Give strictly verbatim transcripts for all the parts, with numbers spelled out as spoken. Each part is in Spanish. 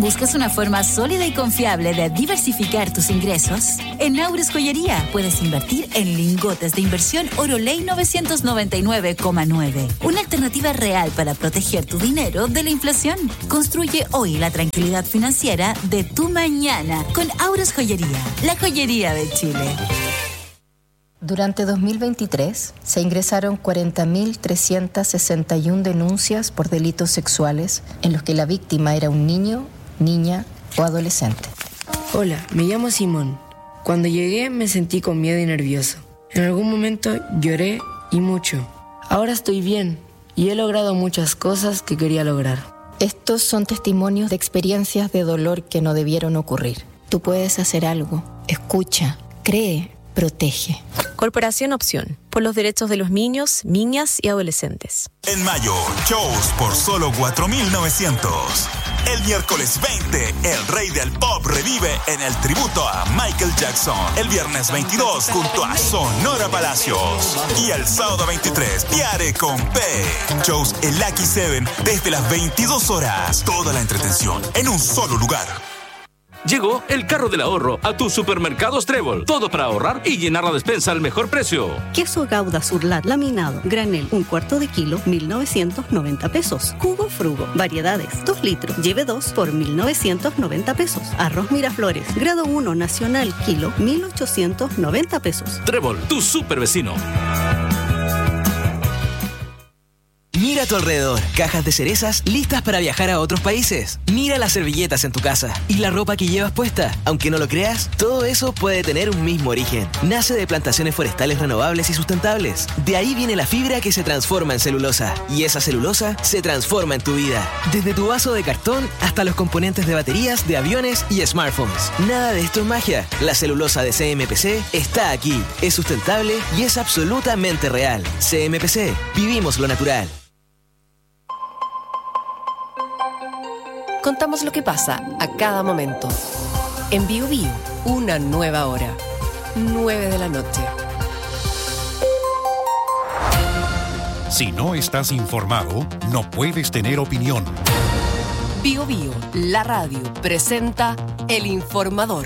¿Buscas una forma sólida y confiable de diversificar tus ingresos? En Aures Joyería puedes invertir en lingotes de inversión Oroley novecientos noventa y nueve coma nueve. Una alternativa real para proteger tu dinero de la inflación. Construye hoy la tranquilidad financiera de tu mañana con Aures Joyería, la joyería de Chile. Durante dos mil veintitrés se ingresaron cuarenta mil trescientas sesenta y una denuncias por delitos sexuales en los que la víctima era un niño, niña o adolescente. Hola, me llamo Simón. Cuando llegué me sentí con miedo y nervioso. En algún momento lloré y mucho. Ahora estoy bien y he logrado muchas cosas que quería lograr. Estos son testimonios de experiencias de dolor que no debieron ocurrir. Tú puedes hacer algo. Escucha, cree, protege. Corporación Opción, por los derechos de los niños, niñas y adolescentes. En mayo, shows por solo cuatro mil novecientos. El miércoles veinte, el rey del pop revive en el tributo a Michael Jackson. El viernes veintidós, junto a Sonora Palacios. Y el sábado veintitrés, Piare con P. Shows en Lucky Seven desde las veintidós horas. Toda la entretención en un solo lugar. Llegó el carro del ahorro a tus supermercados Trébol. Todo para ahorrar y llenar la despensa al mejor precio. Queso Gouda Surlat laminado, granel, un cuarto de kilo, mil novecientos noventa pesos. Jugo Frugo, variedades, dos litros, lleve dos por mil novecientos noventa pesos. Arroz Miraflores, grado uno nacional, kilo, mil ochocientos noventa pesos. Trébol, tu super vecino. Mira a tu alrededor, cajas de cerezas listas para viajar a otros países. Mira las servilletas en tu casa y la ropa que llevas puesta. Aunque no lo creas, todo eso puede tener un mismo origen. Nace de plantaciones forestales renovables y sustentables. De ahí viene la fibra que se transforma en celulosa. Y esa celulosa se transforma en tu vida. Desde tu vaso de cartón hasta los componentes de baterías, de aviones y smartphones. Nada de esto es magia. La celulosa de C M P C está aquí. Es sustentable y es absolutamente real. C M P C. Vivimos lo natural. Contamos lo que pasa a cada momento. En Bio Bio, una nueva hora. nueve de la noche. Si no estás informado, no puedes tener opinión. Bio Bio, la radio, presenta El Informador.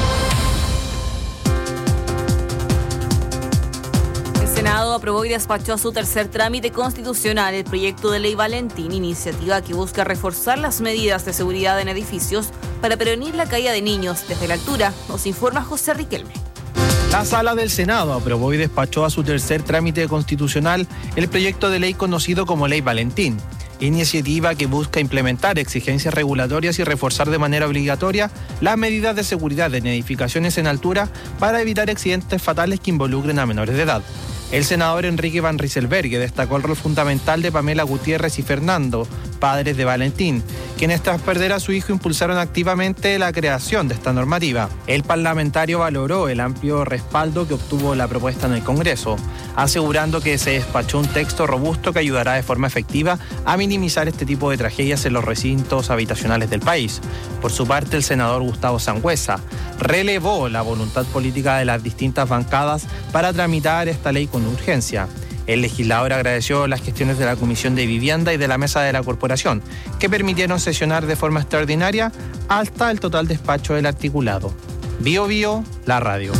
El Senado aprobó y despachó a su tercer trámite constitucional el proyecto de ley Valentín, iniciativa que busca reforzar las medidas de seguridad en edificios para prevenir la caída de niños desde la altura, nos informa José Riquelme. La Sala del Senado aprobó y despachó a su tercer trámite constitucional el proyecto de ley conocido como Ley Valentín, iniciativa que busca implementar exigencias regulatorias y reforzar de manera obligatoria las medidas de seguridad en edificaciones en altura para evitar accidentes fatales que involucren a menores de edad. El senador Enrique Van Rieselberghe destacó el rol fundamental de Pamela Gutiérrez y Fernando, padres de Valentín, quienes tras perder a su hijo impulsaron activamente la creación de esta normativa. El parlamentario valoró el amplio respaldo que obtuvo la propuesta en el Congreso, asegurando que se despachó un texto robusto que ayudará de forma efectiva a minimizar este tipo de tragedias en los recintos habitacionales del país. Por su parte, el senador Gustavo Sangüesa relevó la voluntad política de las distintas bancadas para tramitar esta ley con urgencia. El legislador agradeció las gestiones de la Comisión de Vivienda y de la Mesa de la Corporación, que permitieron sesionar de forma extraordinaria hasta el total despacho del articulado. Bio Bio, la radio.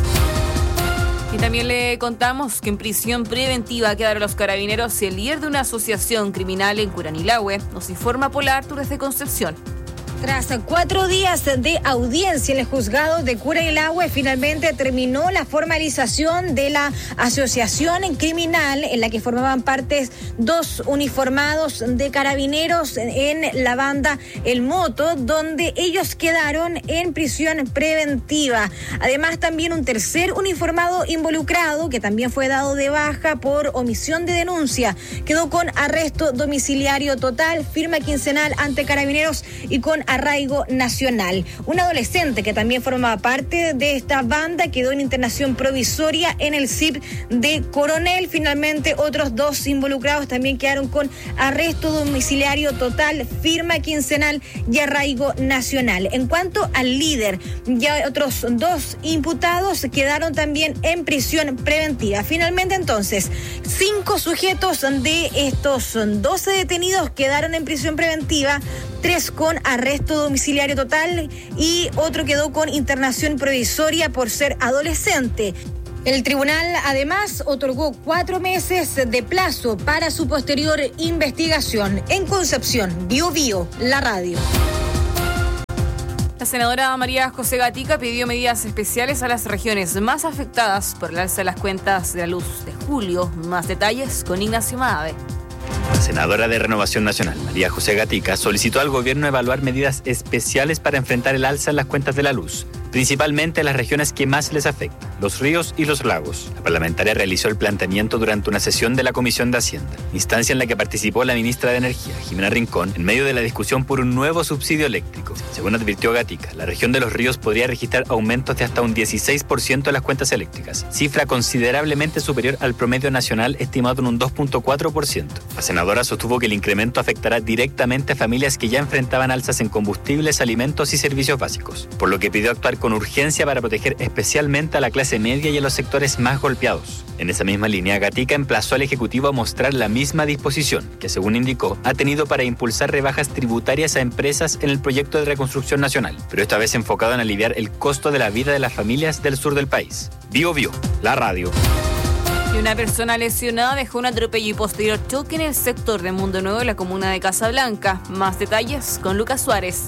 Y también le contamos que en prisión preventiva quedaron los carabineros y el líder de una asociación criminal en Curanilahue, nos informa Pola Artur desde Concepción. Tras cuatro días de audiencia en el juzgado de Curanilahue, finalmente terminó la formalización de la asociación criminal en la que formaban parte dos uniformados de carabineros en la banda El Moto, donde ellos quedaron en prisión preventiva. Además, también un tercer uniformado involucrado, que también fue dado de baja por omisión de denuncia, quedó con arresto domiciliario total, firma quincenal ante carabineros y con arraigo nacional. Un adolescente que también formaba parte de esta banda quedó en internación provisoria en el C I P de Coronel. Finalmente, otros dos involucrados también quedaron con arresto domiciliario total, firma quincenal y arraigo nacional. En cuanto al líder, ya otros dos imputados quedaron también en prisión preventiva. Finalmente, entonces, cinco sujetos de estos doce detenidos quedaron en prisión preventiva, tres con arresto domiciliario total y otro quedó con internación provisoria por ser adolescente. El tribunal además otorgó cuatro meses de plazo para su posterior investigación. En Concepción, Bio Bio, la radio. La senadora María José Gatica pidió medidas especiales a las regiones más afectadas por el alza de las cuentas de la luz de julio. Más detalles con Ignacio Maave. La senadora de Renovación Nacional, María José Gatica, solicitó al gobierno evaluar medidas especiales para enfrentar el alza en las cuentas de la luz, principalmente en las regiones que más les afectan, los ríos y los lagos. La parlamentaria realizó el planteamiento durante una sesión de la Comisión de Hacienda, instancia en la que participó la ministra de Energía, Jimena Rincón, en medio de la discusión por un nuevo subsidio eléctrico. Según advirtió Gatica, la región de los ríos podría registrar aumentos de hasta un dieciséis por ciento de las cuentas eléctricas, cifra considerablemente superior al promedio nacional estimado en un dos punto cuatro por ciento. La senadora sostuvo que el incremento afectará directamente a familias que ya enfrentaban alzas en combustibles, alimentos y servicios básicos, por lo que pidió actuar con urgencia para proteger especialmente a la clase media y a los sectores más golpeados. En esa misma línea, Gatica emplazó al Ejecutivo a mostrar la misma disposición que, según indicó, ha tenido para impulsar rebajas tributarias a empresas en el proyecto de reconstrucción nacional, pero esta vez enfocado en aliviar el costo de la vida de las familias del sur del país. Bio Bio, la radio. Y una persona lesionada dejó un atropello y posterior choque en el sector de Mundo Nuevo en la comuna de Casablanca. Más detalles con Lucas Suárez.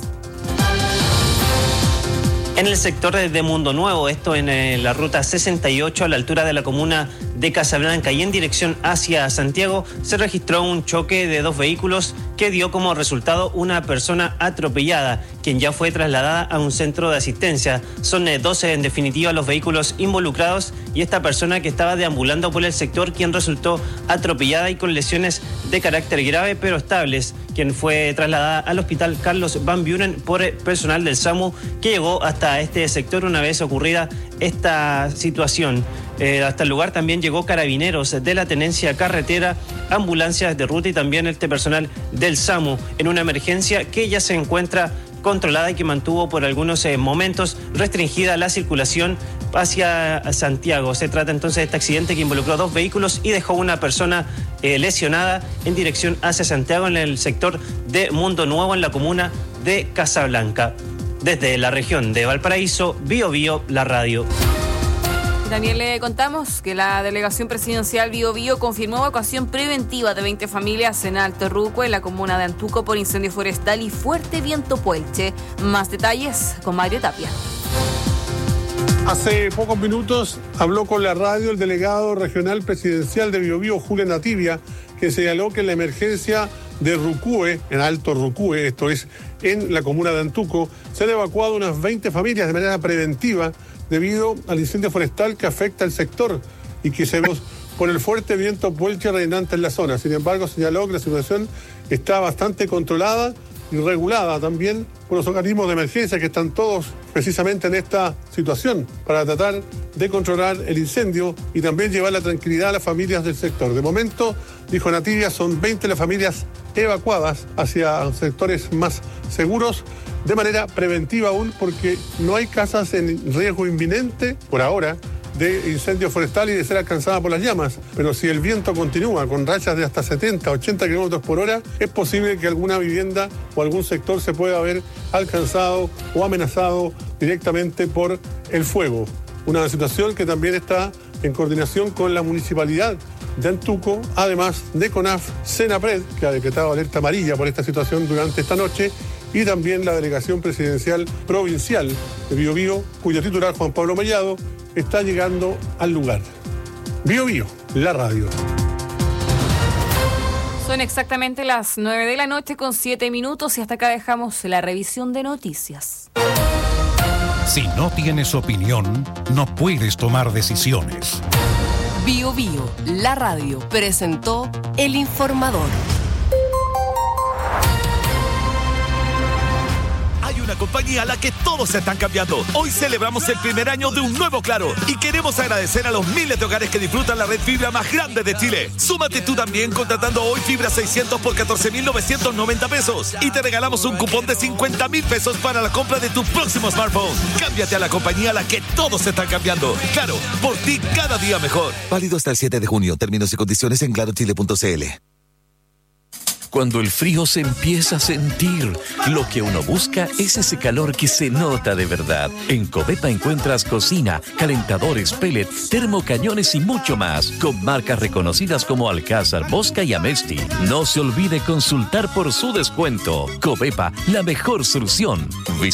En el sector de Mundo Nuevo, esto en eh, la ruta sesenta y ocho a la altura de la comuna de Casablanca y en dirección hacia Santiago, se registró un choque de dos vehículos que dio como resultado una persona atropellada, quien ya fue trasladada a un centro de asistencia. Son eh, doce en definitiva los vehículos involucrados y esta persona que estaba deambulando por el sector, quien resultó atropellada y con lesiones de carácter grave pero estables, quien fue trasladada al hospital Carlos Van Buren por el personal del SAMU que llegó hasta este sector una vez ocurrida esta situación. Eh, hasta el lugar también llegó carabineros de la tenencia carretera, ambulancias de ruta y también este personal del SAMU en una emergencia que ya se encuentra controlada y que mantuvo por algunos eh, momentos restringida la circulación hacia Santiago. Se trata entonces de este accidente que involucró dos vehículos y dejó una persona eh, lesionada en dirección hacia Santiago en el sector de Mundo Nuevo en la comuna de Casablanca. Desde la región de Valparaíso, Bio Bio, la radio. También le contamos que la delegación presidencial Bio Bio confirmó evacuación preventiva de veinte familias en Alto Ruco, en la comuna de Antuco, por incendio forestal y fuerte viento puelche. Más detalles con Mario Tapia. Hace pocos minutos habló con la radio el delegado regional presidencial de Bio Bio, Julián Ativia, que señaló que en la emergencia de Rucúe, en Alto Rucúe, esto es en la comuna de Antuco, se han evacuado unas veinte familias de manera preventiva debido al incendio forestal que afecta al sector y que se ve por el fuerte viento puelche reinante en la zona. Sin embargo, señaló que la situación está bastante controlada y regulada también por los organismos de emergencia que están todos precisamente en esta situación para tratar de controlar el incendio y también llevar la tranquilidad a las familias del sector. De momento, dijo Nativia, son veinte las familias evacuadas hacia sectores más seguros de manera preventiva aún, porque no hay casas en riesgo inminente por ahora de incendio forestal y de ser alcanzada por las llamas. Pero si el viento continúa con rachas de hasta setenta, ochenta kilómetros por hora, es posible que alguna vivienda o algún sector se pueda haber alcanzado o amenazado directamente por el fuego. Una situación que también está en coordinación con la municipalidad de Antuco, además de CONAF, Senapred, que ha decretado alerta amarilla por esta situación durante esta noche, y también la delegación presidencial provincial de Bio Bio, cuyo titular, Juan Pablo Mellado, está llegando al lugar. Bio Bio, la radio. Son exactamente las nueve de la noche con siete minutos y hasta acá dejamos la revisión de noticias. Si no tienes opinión, no puedes tomar decisiones. Bio Bio, la radio, presentó El Informador. Una compañía a la que todos se están cambiando. Hoy celebramos el primer año de un nuevo Claro y queremos agradecer a los miles de hogares que disfrutan la red fibra más grande de Chile. Súmate tú también contratando hoy fibra seiscientos por catorce mil novecientos noventa pesos y te regalamos un cupón de cincuenta mil pesos para la compra de tu próximo smartphone. Cámbiate a la compañía a la que todos se están cambiando. Claro, por ti cada día mejor. Válido hasta el siete de junio. Términos y condiciones en claro chile punto c l. cuando el frío se empieza a sentir. Lo que uno busca es ese calor que se nota de verdad. En Covepa encuentras cocina, calentadores, pellet, termocañones y mucho más, con marcas reconocidas como Alcázar, Bosca y Amesti. No se olvide consultar por su descuento. Covepa, la mejor solución.